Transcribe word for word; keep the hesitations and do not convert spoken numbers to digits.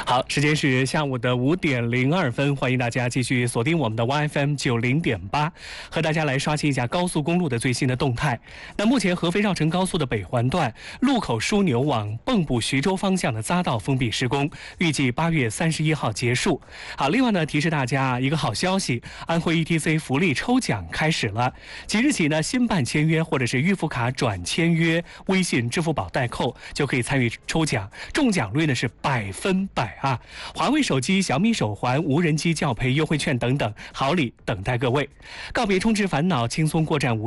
好，时间是下午的五点零二分，欢迎大家继续锁定我们的 Y F M 九零点八，和大家来刷新一下高速公路的最新的动态。那目前合肥绕城高速的北环段路口枢纽往蚌埠徐州方向的匝道封闭施工，预计八月三十一号结束。好，另外呢，提示大家一个好消息，安徽 E T C 福利抽奖开始了。即日起呢，新办签约或者是预付卡转签约，微信、支付宝代扣就可以参与抽奖，中奖率呢是百分百啊！华为手机、小米手环、无人机教培优惠券等等好礼等待各位。告别充斥烦恼，轻松过站无